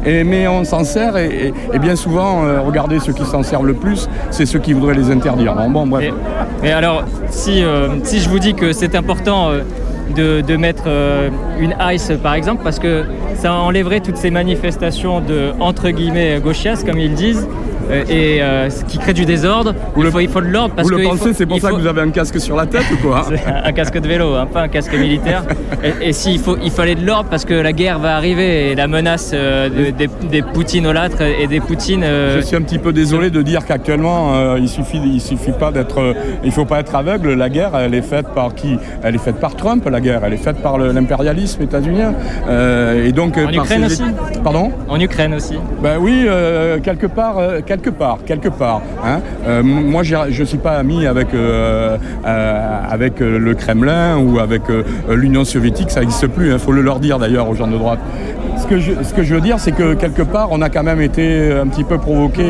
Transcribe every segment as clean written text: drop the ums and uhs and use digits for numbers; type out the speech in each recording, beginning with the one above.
Mais on s'en sert et bien souvent, regardez, ceux qui s'en servent le plus, c'est ceux qui voudraient les interdire. Bon, bref. Et alors, si je vous dis que c'est important de mettre une ICE par exemple, parce que ça enlèverait toutes ces manifestations de entre guillemets gauchias comme ils disent, et ce qui crée du désordre. Il faut de l'ordre parce que vous le pensez, c'est pour ça que vous avez un casque sur la tête ou quoi? Un casque de vélo, hein, pas un casque militaire. Et il fallait de l'ordre parce que la guerre va arriver et la menace des poutinolâtres et des Poutines. Je suis un petit peu désolé de dire qu'actuellement il suffit pas d'être, il faut pas être aveugle. La guerre, elle est faite par qui? Elle est faite par Trump. La guerre, elle est faite par l'impérialisme états-unien. Et donc en Ukraine aussi. Pardon? En Ukraine aussi. Ben oui, quelque part. Hein. Moi, je suis pas ami avec le Kremlin ou avec l'Union soviétique, ça n'existe plus. Il faut le leur dire d'ailleurs aux gens de droite. Ce que je veux dire, c'est que quelque part, on a quand même été un petit peu provoqué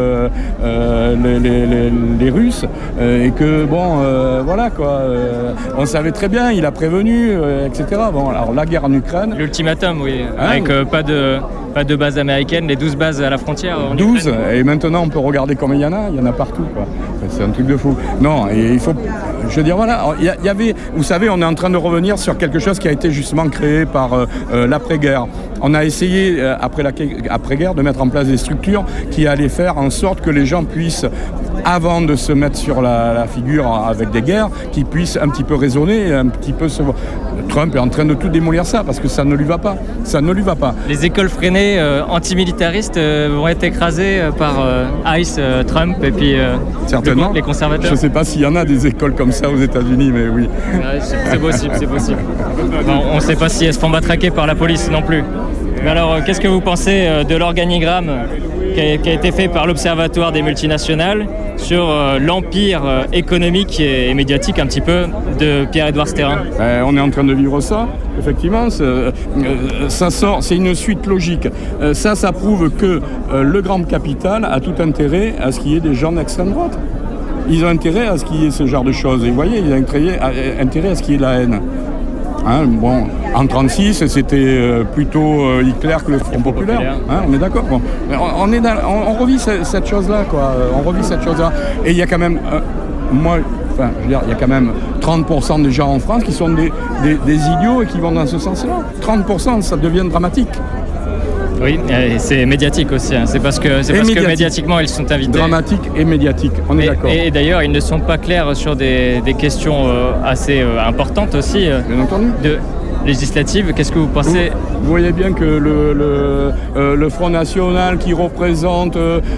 les Russes et que voilà quoi. On savait très bien, il a prévenu, etc. Bon, alors la guerre en Ukraine. L'ultimatum, oui, hein, avec pas de base américaine, les 12 bases à la frontière. 12, et maintenant on peut regarder combien il y en a partout, quoi. C'est un truc de fou. Non, et il faut, je veux dire, voilà, il y avait, vous savez, on est en train de revenir sur quelque chose qui a été justement créé par l'après-guerre. On a essayé, après-guerre, de mettre en place des structures qui allaient faire en sorte que les gens puissent, avant de se mettre sur la figure avec des guerres, qu'ils puissent un petit peu raisonner, un petit peu se... Trump est en train de tout démolir ça, parce que ça ne lui va pas. Ça ne lui va pas. Les écoles freinées antimilitaristes vont être écrasées par ICE, Trump et puis certainement. Les conservateurs. Je ne sais pas s'il y en a des écoles comme ça aux États-Unis, mais oui. Ouais, c'est possible. Bon, on ne sait pas si elles se font matraquer par la police non plus. Mais alors, qu'est-ce que vous pensez de l'organigramme qui a été fait par l'Observatoire des multinationales sur l'empire économique et médiatique un petit peu de Pierre-Édouard Stérin? On est en train de vivre ça, effectivement. Ça sort, c'est une suite logique. Ça prouve que le grand capital a tout intérêt à ce qu'il y ait des gens d'extrême droite. Ils ont intérêt à ce qu'il y ait ce genre de choses. Et vous voyez, ils ont intérêt à ce qu'il y ait de la haine. Hein, bon, en 1936, c'était plutôt Hitler que le Front populaire. Hein, on est d'accord. Bon. On revit cette chose-là, quoi. On revit cette chose-là. Et il y a quand même, il y a quand même 30% des gens en France qui sont des idiots et qui vont dans ce sens-là. 30%, ça devient dramatique. Oui, et c'est médiatique aussi. Hein. C'est parce que médiatiquement ils sont invités. Dramatique et médiatique, on est d'accord. Et d'ailleurs, ils ne sont pas clairs sur des questions assez importantes aussi. Bien entendu. Législatives. Qu'est-ce que vous pensez? Vous voyez bien que le Front National qui représente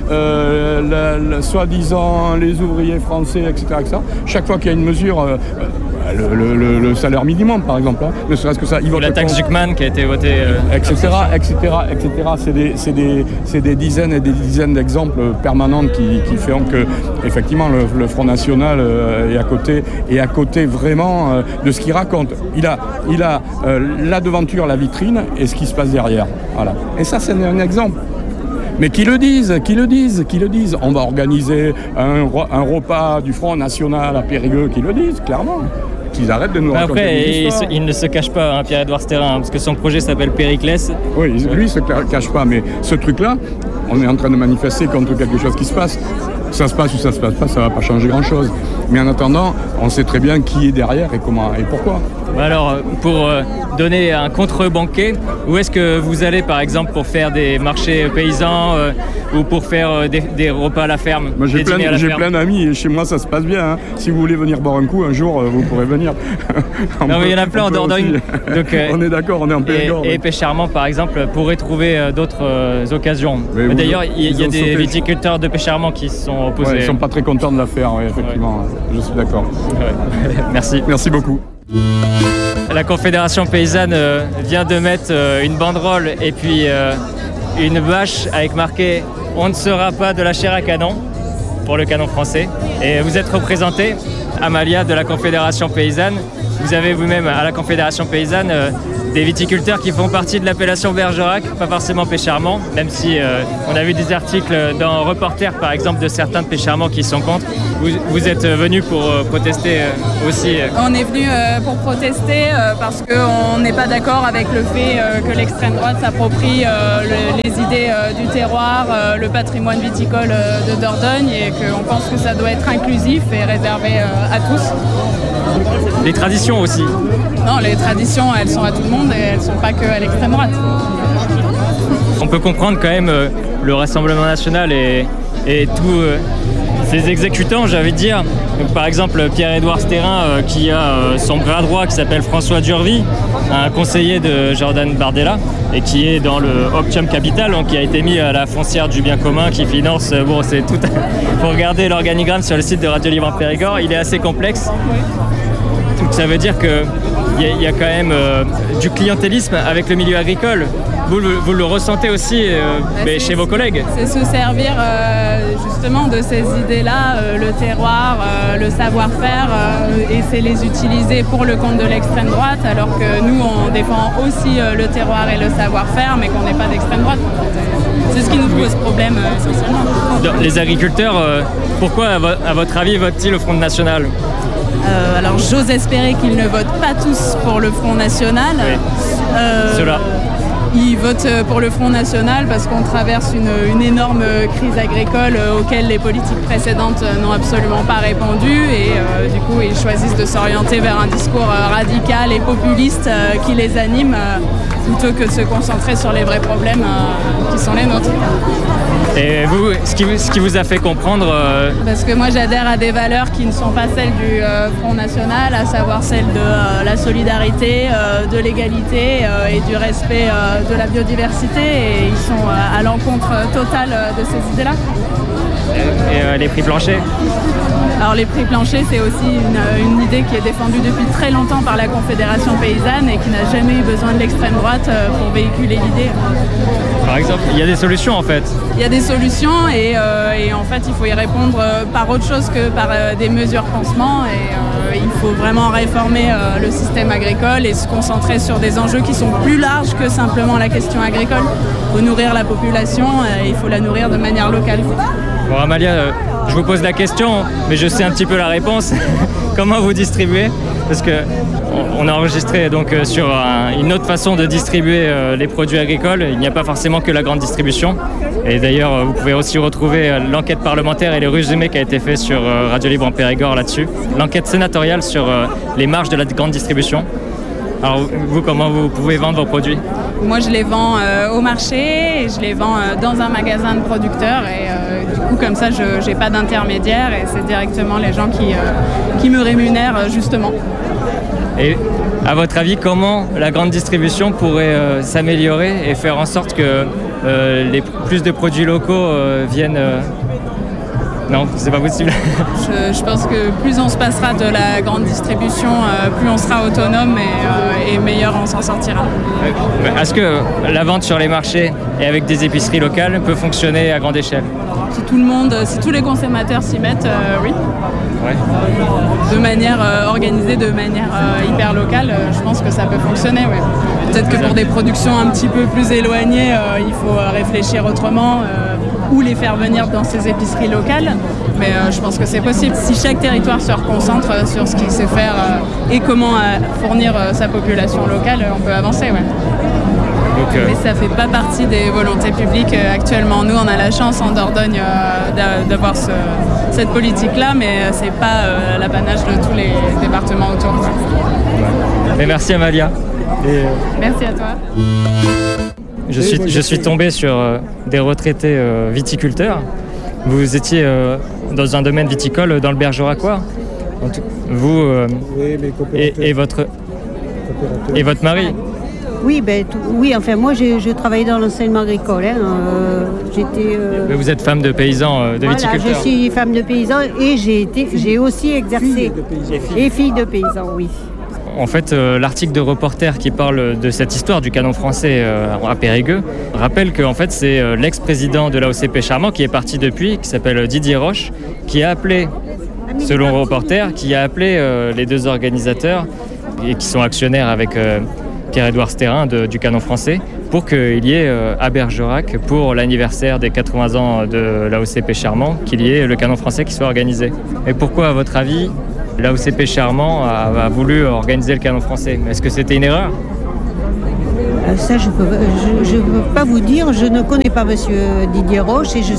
soi-disant les ouvriers français, etc., chaque fois qu'il y a une mesure, le salaire minimum par exemple, hein, ne serait-ce que ça, ils votent la taxe Zuckman qui a été votée, etc. C'est des dizaines et des dizaines d'exemples permanents qui font que effectivement le Front National est à côté vraiment de ce qu'il raconte. Il a la devanture, la vitrine et ce qui se passe derrière. Voilà. Et ça, c'est un exemple. Mais qui le disent. On va organiser un repas du Front National à Périgueux, qui le disent, clairement. Qu'ils arrêtent de nous raconter des histoires. Il ne se cache pas, hein, Pierre-Édouard Stérin, parce que son projet s'appelle Périclès. Oui, lui, il se cache pas, mais ce truc-là, on est en train de manifester contre quelque chose qui se passe. Ça se passe ou ça se passe pas, ça va pas changer grand-chose. Mais en attendant, on sait très bien qui est derrière et comment et pourquoi. Alors, pour donner un contre-banquet, où est-ce que vous allez, par exemple, pour faire des marchés paysans ou pour faire des repas à la ferme? Moi, j'ai plein d'amis et chez moi, ça se passe bien. Hein. Si vous voulez venir boire un coup, un jour, vous pourrez venir. Non, mais il y en a plein en Dordogne. Donc, on est d'accord, on est en Périgord. Et Pêche-Charmant, par exemple, pourrait trouver d'autres occasions. D'ailleurs, il y a des viticulteurs de Pêche-Charmant qui sont opposés. Ouais, ils ne sont pas très contents de la faire, oui, effectivement. Ouais. Je suis d'accord. Ouais. Merci. Merci beaucoup. La Confédération Paysanne vient de mettre une banderole et puis une bâche avec marqué « On ne sera pas de la chair à canon » pour le canon français. Et vous êtes représenté, Amalia, de la Confédération Paysanne. Vous avez vous-même, à la Confédération Paysanne, des viticulteurs qui font partie de l'appellation Bergerac, pas forcément Pécharmant, même si on a vu des articles dans Reporter par exemple de certains de Pécharmant qui sont contre. Vous êtes venus pour protester aussi On est venus pour protester parce qu'on n'est pas d'accord avec le fait que l'extrême droite s'approprie les idées du terroir, le patrimoine viticole de Dordogne, et qu'on pense que ça doit être inclusif et réservé à tous. Les traditions aussi. Non, les traditions, elles sont à tout le monde et elles ne sont pas que à l'extrême droite. On peut comprendre quand même le Rassemblement national et tous ses exécutants, j'ai envie de dire. Donc, par exemple, Pierre-Édouard Stérin qui a son bras droit qui s'appelle François Durvy, un conseiller de Jordan Bardella, et qui est dans le Optium Capital, donc qui a été mis à la foncière du bien commun, qui finance, bon c'est tout, faut regarder l'organigramme sur le site de Radio Libre en Périgord, il est assez complexe. Donc ça veut dire qu'il y a quand même du clientélisme avec le milieu agricole. Vous le ressentez aussi chez vos collègues. C'est se servir justement de ces idées-là, le terroir, le savoir-faire, et c'est les utiliser pour le compte de l'extrême droite, alors que nous, on défend aussi le terroir et le savoir-faire, mais qu'on n'est pas d'extrême droite. C'est ce qui nous pose problème essentiellement. Les agriculteurs, pourquoi, à votre avis, votent-ils au Front National ? Alors j'ose espérer qu'ils ne votent pas tous pour le Front National. Oui. Ceux-là. Ils votent pour le Front National parce qu'on traverse une énorme crise agricole auquel les politiques précédentes n'ont absolument pas répondu, et du coup ils choisissent de s'orienter vers un discours radical et populiste qui les anime plutôt que de se concentrer sur les vrais problèmes qui sont les nôtres. Et vous, ce qui vous a fait comprendre Parce que moi j'adhère à des valeurs qui ne sont pas celles du Front National, à savoir celles de la solidarité, de l'égalité et du respect de la biodiversité, et ils sont à l'encontre totale de ces idées-là. Et les prix planchers ? Alors les prix planchers, c'est aussi une idée qui est défendue depuis très longtemps par la Confédération paysanne et qui n'a jamais eu besoin de l'extrême droite pour véhiculer l'idée. Par exemple, il y a des solutions en fait. Il y a des solutions et en fait il faut y répondre par autre chose que par des mesures pansements, et il faut vraiment réformer le système agricole et se concentrer sur des enjeux qui sont plus larges que simplement la question agricole. Il faut nourrir la population et il faut la nourrir de manière locale. Bon, Amalia, je vous pose la question, mais je sais un petit peu la réponse. Comment vous distribuez ? Parce qu'on a enregistré donc sur une autre façon de distribuer les produits agricoles. Il n'y a pas forcément que la grande distribution. Et d'ailleurs, vous pouvez aussi retrouver l'enquête parlementaire et le résumé qui a été fait sur Radio Libre en Périgord là-dessus. L'enquête sénatoriale sur les marges de la grande distribution. Alors vous, comment vous pouvez vendre vos produits ? Moi, je les vends au marché et je les vends dans un magasin de producteurs, et du coup, comme ça, je n'ai pas d'intermédiaire et c'est directement les gens qui me rémunèrent justement. Et à votre avis, comment la grande distribution pourrait s'améliorer et faire en sorte que plus de produits locaux viennent Non, c'est pas possible. Je pense que plus on se passera de la grande distribution, plus on sera autonome et meilleur on s'en sortira. Est-ce que la vente sur les marchés et avec des épiceries locales peut fonctionner à grande échelle ? Si tous les consommateurs s'y mettent, oui. Ouais. De manière organisée, de manière hyper locale, je pense que ça peut fonctionner, oui. Peut-être que pour des productions un petit peu plus éloignées, il faut réfléchir autrement ou les faire venir dans ces épiceries locales. Mais je pense que c'est possible. Si chaque territoire se reconcentre sur ce qu'il sait faire et comment fournir sa population locale, on peut avancer, ouais. Mais ça ne fait pas partie des volontés publiques actuellement. Nous, on a la chance en Dordogne d'avoir cette politique-là, mais ce n'est pas l'apanage de tous les départements autour. Mais merci Amalia. Merci à toi. Je suis tombé sur des retraités viticulteurs. Vous étiez dans un domaine viticole dans le Bergeracois. Vous et votre mari. Oui, enfin moi je travaillais dans l'enseignement agricole. Mais vous êtes femme de paysan, de viticulteur. Voilà, je suis femme de paysan et j'ai aussi exercé. Et fille de paysan, oui. En fait, l'article de Reporter qui parle de cette histoire du canon français à Périgueux rappelle que en fait, c'est l'ex-président de l'AOC Pécharmant qui est parti depuis, qui s'appelle Didier Roche, qui a appelé, selon Reporter, les deux organisateurs et qui sont actionnaires avec Pierre-Édouard Stérin du Canon Français pour qu'il y ait à Bergerac, pour l'anniversaire des 80 ans de l'AOCP Charmant, qu'il y ait le Canon Français qui soit organisé. Et pourquoi, à votre avis, l'AOCP Charmant a voulu organiser le Canon Français? Est-ce que c'était une erreur? Ça, je peux pas vous dire. Je ne connais pas Monsieur Didier Roche et je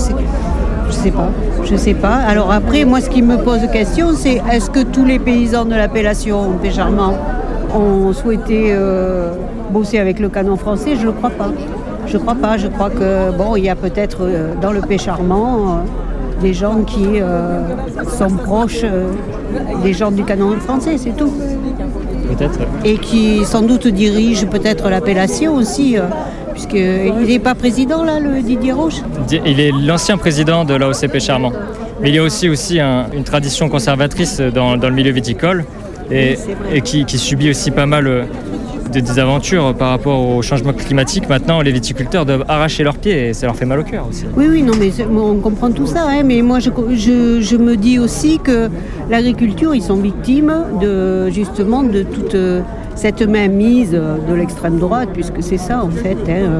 sais pas. Alors après, moi, ce qui me pose question, c'est est-ce que tous les paysans de l'appellation Pécharmant ont souhaité bosser avec le Canon Français? Je ne crois pas. Je crois que il y a peut-être dans le Pécharmant des gens qui sont proches des gens du Canon Français, c'est tout. Peut-être. Et qui sans doute dirige peut-être l'appellation aussi, puisqu'il n'est pas président là, le Didier Roche. Il est l'ancien président de l'AOCP Charmant. Mais il y a aussi une tradition conservatrice dans le milieu viticole et qui subit aussi pas mal de désaventures par rapport au changement climatique. Maintenant, les viticulteurs doivent arracher leurs pieds et ça leur fait mal au cœur aussi. Oui, non, mais on comprend tout ça, hein, mais moi je me dis aussi que l'agriculture, ils sont victimes justement de toute cette mainmise de l'extrême droite, puisque c'est ça en fait,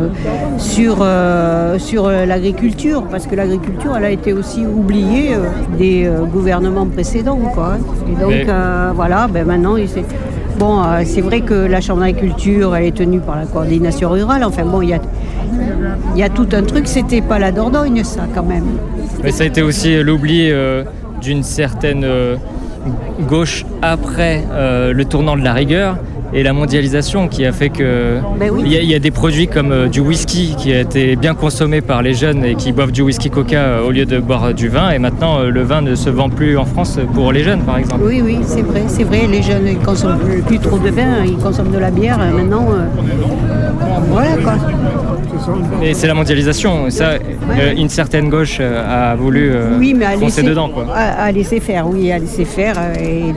sur l'agriculture, parce que l'agriculture, elle a été aussi oubliée des gouvernements précédents, quoi. Et donc maintenant, c'est vrai que la Chambre d'agriculture, elle est tenue par la coordination rurale. Enfin bon, il y a tout un truc. C'était pas la Dordogne, ça, quand même. Mais ça a été aussi l'oubli d'une certaine gauche après le tournant de la rigueur et la mondialisation qui a fait que il y a des produits comme du whisky qui a été bien consommé par les jeunes et qui boivent du whisky coca au lieu de boire du vin, et maintenant le vin ne se vend plus en France pour les jeunes, par exemple. Oui, c'est vrai, les jeunes ils consomment plus trop de vin, ils consomment de la bière maintenant. Voilà quoi. Et c'est la mondialisation, ça, une certaine gauche a voulu foncer dedans, quoi. À laisser faire, et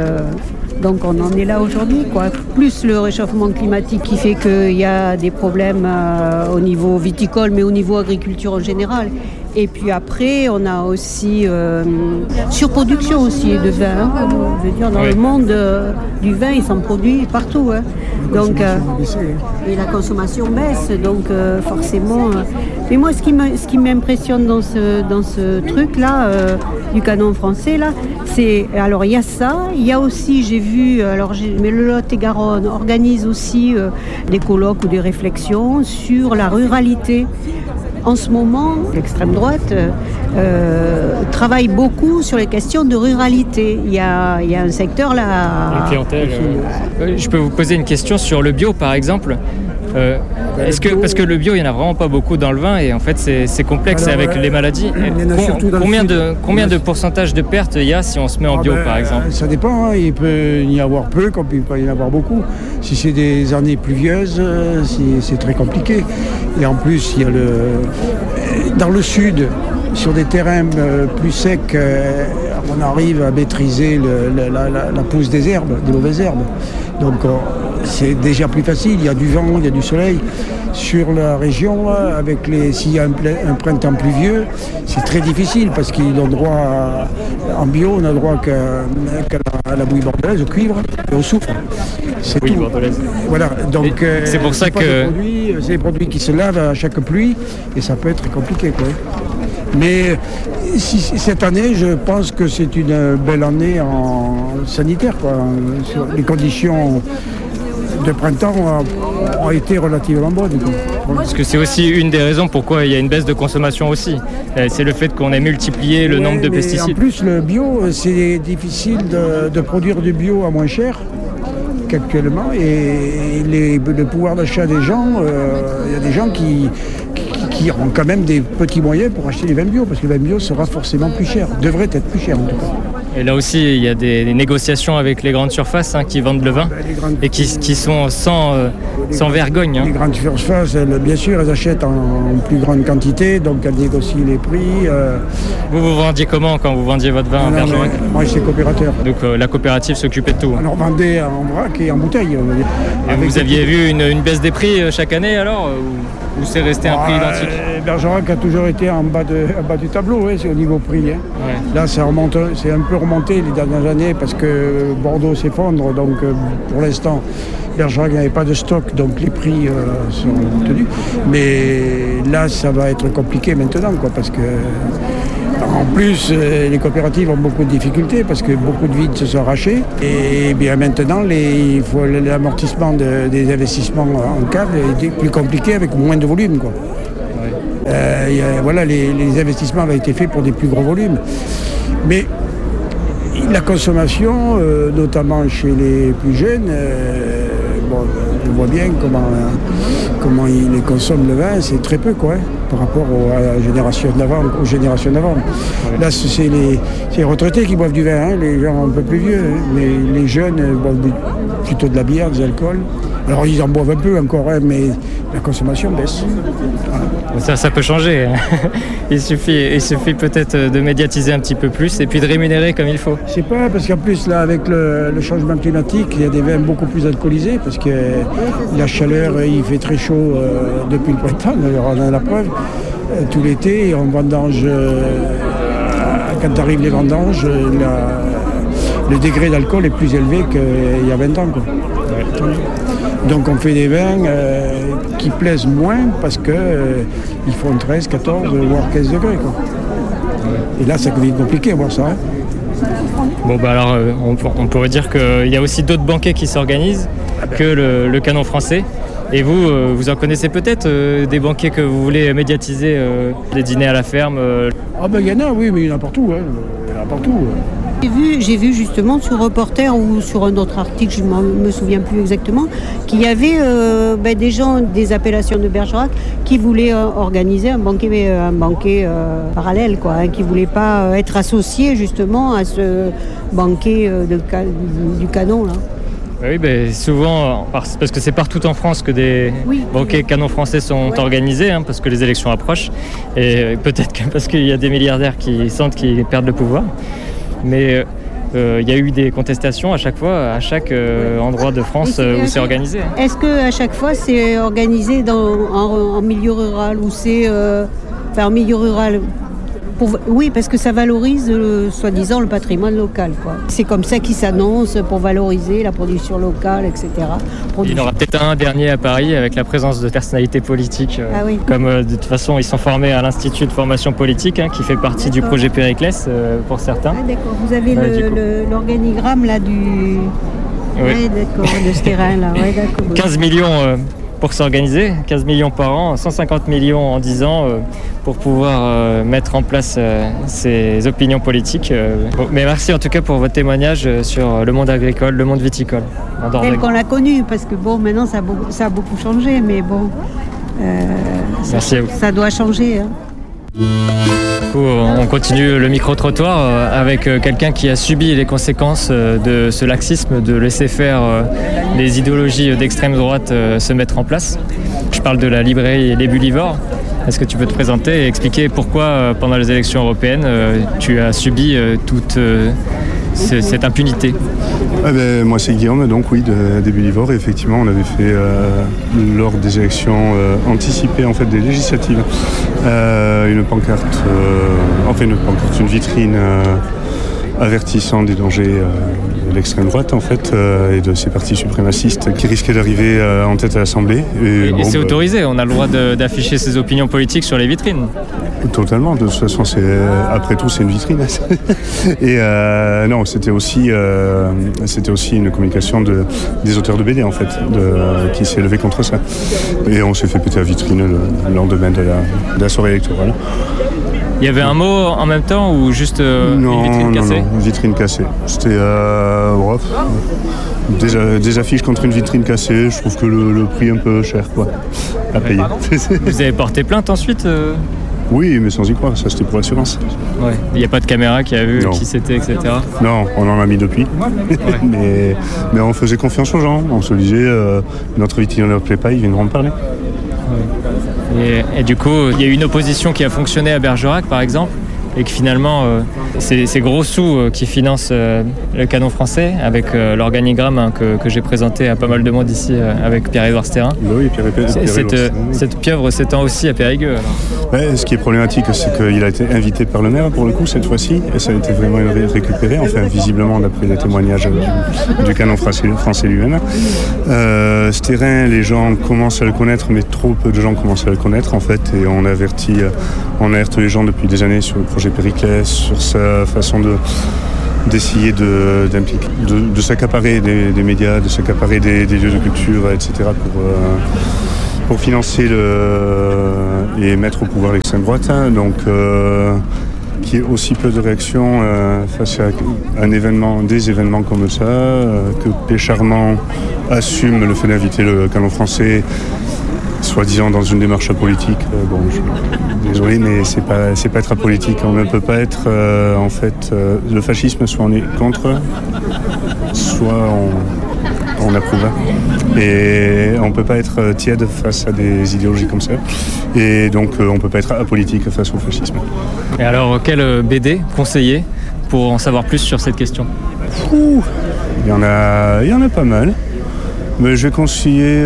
donc on en est là aujourd'hui, quoi. Plus le réchauffement climatique qui fait qu'il y a des problèmes au niveau viticole, mais au niveau agriculture en général. Et puis après, on a aussi surproduction aussi de vin. Hein. Je veux dire, dans le monde du vin, il s'en produit partout. Hein. Donc, et la consommation baisse, donc forcément. Mais moi, ce qui m'impressionne dans ce truc-là, du Canon Français, là, c'est... Alors, il y a ça. Il y a aussi, j'ai vu... mais le Lot-et-Garonne organise aussi des colloques ou des réflexions sur la ruralité. En ce moment, l'extrême droite travaille beaucoup sur les questions de ruralité. Il y a un secteur là... Une clientèle. Je peux vous poser une question sur le bio, par exemple. Parce que le bio, il n'y en a vraiment pas beaucoup dans le vin et en fait c'est complexe. Alors, avec les maladies. Combien de pourcentage de pertes il y a si on se met en bio, par exemple? Ça dépend, hein. Il peut y avoir peu comme il peut y en avoir beaucoup. Si c'est des années pluvieuses, c'est très compliqué. Et en plus, il y a dans le sud, sur des terrains plus secs, on arrive à maîtriser la pousse des herbes, des mauvaises herbes. Donc c'est déjà plus facile, il y a du vent, il y a du soleil. Sur la région, s'il y a un printemps pluvieux, c'est très difficile parce qu'ils ont droit, en bio, on a droit qu'à la bouillie bordelaise, au cuivre et au soufre. C'est tout. Bordelaise. Voilà, donc c'est pour ça que... C'est des produits qui se lavent à chaque pluie et ça peut être très compliqué, quoi. Mais cette année, je pense que c'est une belle année en sanitaire, quoi. Sur les conditions de printemps ont été relativement bonnes. Parce que c'est aussi une des raisons pourquoi il y a une baisse de consommation aussi. C'est le fait qu'on ait multiplié le nombre de pesticides. En plus, le bio, c'est difficile de produire du bio à moins cher qu'actuellement. Et le pouvoir d'achat des gens, il y a des gens qui ont quand même des petits moyens pour acheter les vins bio, parce que le vin bio sera forcément plus cher, devrait être plus cher en tout cas. Et là aussi, il y a des négociations avec les grandes surfaces qui vendent le vin et qui sont sans vergogne. Les grandes surfaces, bien sûr, elles achètent en plus grande quantité, donc elles négocient les prix. Vous vendiez comment quand vous vendiez votre vin en Bergerac? Moi, j'étais coopérateur. Donc la coopérative s'occupait de tout. Alors, on vendait en vrac et en bouteille. Et vous aviez vu une baisse des prix chaque année alors? ou c'est resté un prix identique? Bergerac a toujours été en bas du tableau, c'est au niveau prix. Hein. Ouais. Là, c'est un peu remonté les dernières années parce que Bordeaux s'effondre, donc pour l'instant, Bergerac n'avait pas de stock, donc les prix sont tenus. Mais là, ça va être compliqué maintenant, parce que en plus, les coopératives ont beaucoup de difficultés parce que beaucoup de vides se sont arrachés. Et bien maintenant, il faut l'amortissement des investissements en cave est plus compliqué avec moins de volume. Ouais. Les investissements avaient été faits pour des plus gros volumes. Mais la consommation, notamment chez les plus jeunes, on voit bien comment ils consomment le vin, c'est très peu par rapport à la génération d'avant, aux générations d'avant. Ouais. Là, c'est les retraités qui boivent du vin, les gens un peu plus vieux, mais les jeunes boivent plutôt de la bière, des alcools. Alors ils en boivent un peu encore, mais la consommation baisse. Voilà. Ça peut changer. Il suffit peut-être de médiatiser un petit peu plus et puis de rémunérer comme il faut. Je sais pas, parce qu'en plus là, avec le changement climatique, il y a des vins beaucoup plus alcoolisés parce que la chaleur, il fait très chaud depuis le printemps. D'ailleurs, on a la preuve. Tout l'été, on vendange. Quand arrivent les vendanges, le degré d'alcool est plus élevé qu'il y a 20 ans. Ouais. Donc on fait des vins qui plaisent moins parce qu'ils font 13, 14, voire 15 degrés. Et là, ça devient compliqué à voir ça. Bon, alors, on pourrait dire qu'il y a aussi d'autres banquets qui s'organisent que le Canon français. Et vous en connaissez peut-être des banquets que vous voulez médiatiser, des dîners à la ferme il y en a, oui, mais il y en a partout. Il y en a partout. J'ai vu justement sur Reporter ou sur un autre article, je ne me souviens plus exactement, qu'il y avait des gens des appellations de Bergerac qui voulaient organiser un banquet parallèle, qui ne voulaient pas être associés justement à ce banquet du Canon. Là. Oui, souvent, parce que c'est partout en France que des banquets canons français sont organisés, parce que les élections approchent, et peut-être que parce qu'il y a des milliardaires qui sentent qu'ils perdent le pouvoir. Mais il y a eu des contestations à chaque fois, à chaque endroit de France où c'est organisé. Est-ce qu'à chaque fois c'est organisé en milieu rural ou c'est en milieu rural? Oui, parce que ça valorise, soi-disant, le patrimoine local. C'est comme ça qu'ils s'annoncent pour valoriser la production locale, etc. Il y en aura peut-être un dernier à Paris avec la présence de personnalités politiques. Comme de toute façon, ils sont formés à l'Institut de formation politique, qui fait partie du projet Périclès pour certains. Ah, d'accord. Vous avez l'organigramme là du... Oui, d'accord, de ce terrain-là. Ouais, d'accord. 15 millions... pour s'organiser, 15 millions par an, 150 millions en 10 ans pour pouvoir mettre en place ces opinions politiques. Mais merci en tout cas pour votre témoignage sur le monde agricole, le monde viticole. Tel qu'on l'a connu, parce que maintenant ça a beaucoup changé, mais merci à vous. Ça doit changer. On continue le micro-trottoir avec quelqu'un qui a subi les conséquences de ce laxisme, de laisser faire les idéologies d'extrême droite se mettre en place. Je parle de la librairie Les Bulivores. Est-ce que tu peux te présenter et expliquer pourquoi, pendant les élections européennes, tu as subi toute cette impunité? Moi c'est Guillaume, des Bulivores. Effectivement, on avait fait lors des élections anticipées des législatives une vitrine avertissant des dangers de l'extrême droite et de ces partis suprémacistes qui risquaient d'arriver en tête à l'Assemblée. Et c'est autorisé, on a le droit d'afficher ses opinions politiques sur les vitrines. Totalement, de toute façon, après tout, c'est une vitrine. Et non, c'était aussi une communication des auteurs de BD, qui s'est levé contre ça. Et on s'est fait péter la vitrine le lendemain de la soirée électorale. Il y avait un mot en même temps ou juste une vitrine cassée? Non, une vitrine cassée. C'était des affiches contre une vitrine cassée. Je trouve que le prix est un peu cher à payer. Vous avez porté plainte ensuite Oui, mais sans y croire, ça c'était pour l'assurance. Ouais. Il n'y a pas de caméra qui a vu qui c'était, etc. Non, on en a mis depuis. mais on faisait confiance aux gens. On se disait, notre vitrine ne leur plaît pas, ils viendront me parler. Et du coup, il y a eu une opposition qui a fonctionné à Bergerac, par exemple. et que finalement ces gros sous qui financent le canon français avec l'organigramme que j'ai présenté à pas mal de monde ici avec Pierre-Édouard Stérin. Oui, Cette pieuvre s'étend aussi à Périgueux. Ce qui est problématique, c'est qu'il a été invité par le maire pour le coup cette fois-ci, et ça a été vraiment récupéré, enfin visiblement d'après les témoignages du canon français lui-même. Stérin, les gens commencent à le connaître, mais trop peu de gens commencent à le connaître en fait, et on alerte les gens depuis des années sur le projet Périclès, sur sa façon d'essayer de s'accaparer des médias, de s'accaparer des lieux de culture, etc. pour financer et mettre au pouvoir l'extrême droite. Donc qu'il y ait aussi peu de réactions face à des événements comme ça, que Pécharmant assume le fait d'inviter le canon français, soi-disant dans une démarche apolitique. Désolé, mais c'est pas être apolitique. On ne peut pas être le fascisme, soit on est contre, soit on approuve. Et on ne peut pas être tiède face à des idéologies comme ça. Et donc on ne peut pas être apolitique face au fascisme. Et alors, quel BD conseiller pour en savoir plus sur cette question ? Il y en a pas mal. Mais je vais conseiller...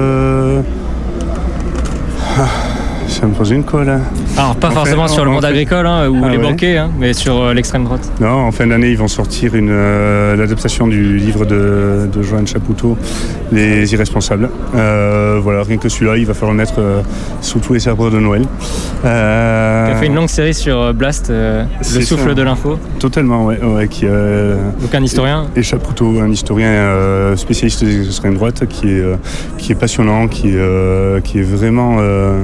Ça me pose une colle. Alors pas forcément sur le monde agricole ou les banquiers, mais sur l'extrême droite. Non, en fin d'année, ils vont sortir l'adaptation du livre de Joanne Chapoutot, Les Irresponsables. Rien que celui-là, il va falloir le mettre sous tous les arbres de Noël. Qui a fait une longue série sur Blast, le souffle de l'info. Totalement, ouais. Donc un historien. Et Chapoutot, un historien spécialiste des extrêmes droites, qui est passionnant, qui est vraiment...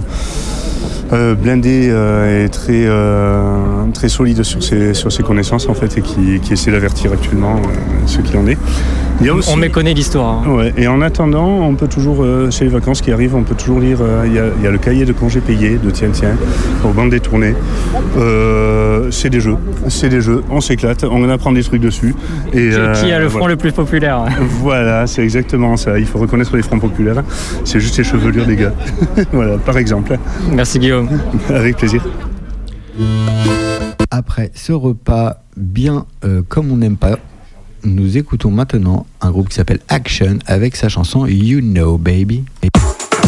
blindé et très solide sur ses connaissances en fait, et qui essaie d'avertir actuellement ce qu'il en est. On méconnaît l'histoire. Ouais, et en attendant, on peut toujours, chez les vacances qui arrivent, on peut toujours lire, il y a le cahier de congés payés de Tiens, aux bandes détournées. C'est des jeux, on s'éclate, on apprend des trucs dessus. Et, qui a le front le plus populaire. Voilà, c'est exactement ça, il faut reconnaître les fronts populaires, c'est juste les chevelures des gars. Voilà, par exemple. Merci Guillaume. Avec plaisir. Après ce repas bien comme on n'aime pas, nous écoutons maintenant un groupe qui s'appelle Action avec sa chanson You Know Baby.